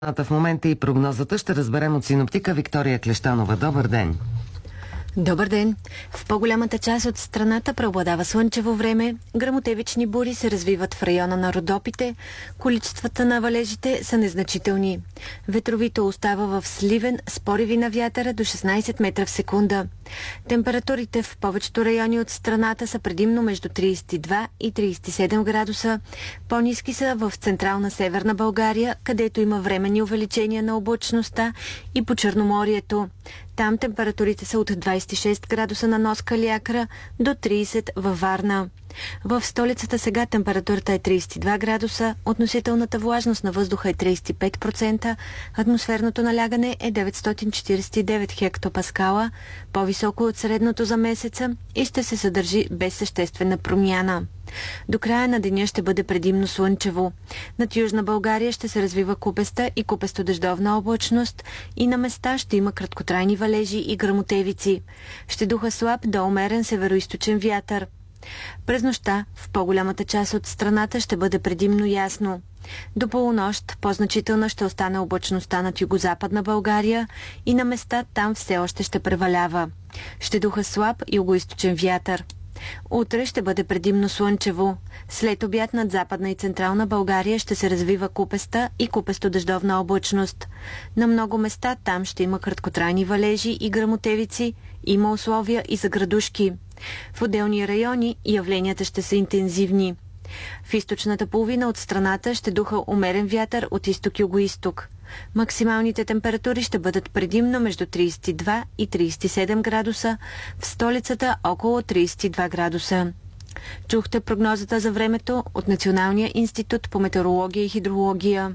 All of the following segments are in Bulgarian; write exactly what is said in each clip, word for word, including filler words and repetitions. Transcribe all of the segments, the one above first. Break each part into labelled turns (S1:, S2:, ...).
S1: В момента и прогнозата ще разберем от синоптика Виктория Клещанова. Добър ден!
S2: Добър ден! В по-голямата част от страната преобладава слънчево време, гръмотевични бури се развиват в района на Родопите, количествата на валежите са незначителни. Ветровито остава в Сливен с пориви на вятъра до шестнайсет метра в секунда. Температурите в повечето райони от страната са предимно между трийсет и два и трийсет и седем градуса. По-ниски са в централна северна България, където има временни увеличения на облачността, и по Черноморието. Там температурите са от двайсет и шест градуса на нос Калиакра до трийсет във Варна. В столицата сега температурата е трийсет и два градуса, относителната влажност на въздуха е трийсет и пет процента, атмосферното налягане е деветстотин четирийсет и девет хектопаскала, по-високо от средното за месеца, и ще се съдържи без съществена промяна. До края на деня ще бъде предимно слънчево. Над Южна България ще се развива купеста и купесто-дъждовна облачност и на места ще има краткотрайни валежи и гръмотевици. Ще духа слаб до умерен североизточен вятър. През нощта в по-голямата част от страната ще бъде предимно ясно. До полунощ по-значителна ще остане облачността над югозападна България и на места там все още ще превалява. Ще духа слаб югоизточен вятър. Утре ще бъде предимно слънчево. След обяд над Западна и Централна България ще се развива купеста и купесто-дъждовна облачност. На много места там ще има краткотрайни валежи и гръмотевици, има условия и за градушки. В отделни райони явленията ще са интензивни. В източната половина от страната ще духа умерен вятър от изток-югоизток. Максималните температури ще бъдат предимно между трийсет и два и трийсет и седем градуса, в столицата около трийсет и два градуса. Чухте прогнозата за времето от Националния институт по метеорология и хидрология.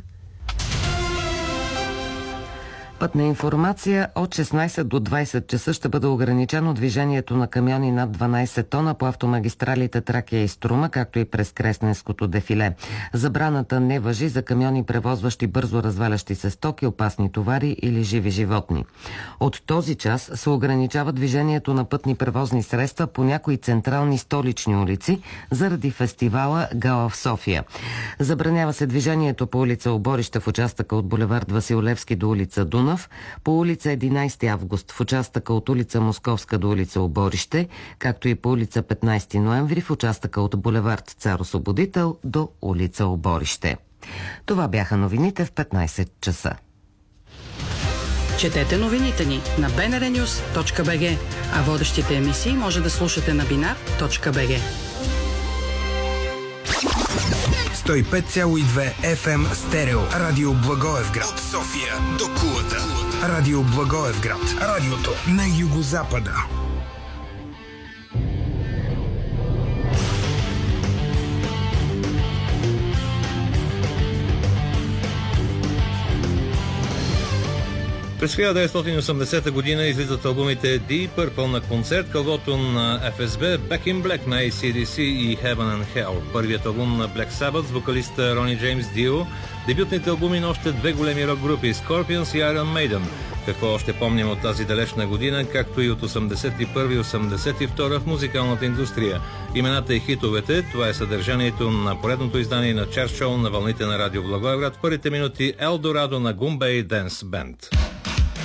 S1: Пътна информация: от шестнайсет до двайсет часа ще бъде ограничено движението на камиони над дванайсет тона по автомагистралите Тракия и Струма, както и през Кресненското дефиле. Забраната не важи за камиони, превозващи бързо развалящи се стоки, опасни товари или живи животни. От този час се ограничава движението на пътни превозни средства по някои централни столични улици заради фестивала Гала в София. Забранява се движението по улица Оборище в участъка от булевард Васил Левски до улица Дунав, по улица единайсети август в участъка от улица Московска до улица Оборище, както и по улица петнайсети ноември в участъка от булевард Цар Освободител до улица Оборище. Това бяха новините в петнайсет часа.
S3: Четете новините ни на би ен ар нюз точка би джи, а водещите емисии може да слушате на бинар точка би джи.
S4: сто и пет цяло и две еф ем стерео. Радио Благоевград. От София до Кулата. Радио Благоевград. Радиото на югозапада.
S5: През хиляда деветстотин и осемдесета година излизат албумите Deep Purple на концерт, кългото на Еф Ес Би, Back in Black на Ей Си Ди Си и Heaven and Hell. Първият албум на Black Sabbath с вокалиста Рони Джеймс Дио, дебютните албуми на още две големи рок групи Scorpions и Iron Maiden. Какво още помним от тази далечна година, както и от осемдесет и първа и осемдесет и втора в музикалната индустрия. Имената и хитовете, това е съдържанието на поредното издание на чарт шоу на вълните на Радио Благоевград. Първите минути Елдорадо на Гумбей Денс Бенд.